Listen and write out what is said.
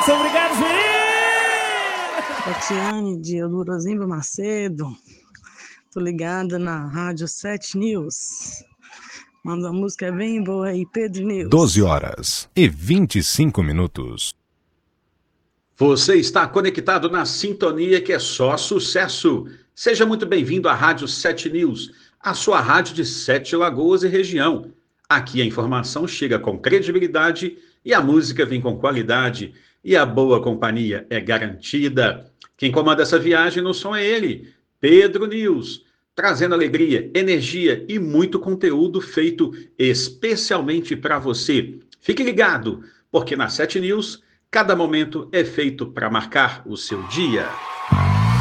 Obrigado, Zuri! Tatiane de Eudorosimbo Macedo. Tô ligada na Rádio 7 News. Manda uma música bem boa aí, Pedro News. 12h25. Você está conectado na sintonia que é só sucesso. Seja muito bem-vindo à Rádio 7 News, a sua rádio de 7 Lagoas e região. Aqui a informação chega com credibilidade e a música vem com qualidade e a boa companhia é garantida. Quem comanda essa viagem no som é ele, Pedro News, trazendo alegria, energia e muito conteúdo feito especialmente para você. Fique ligado, porque na 7 News, cada momento é feito para marcar o seu dia.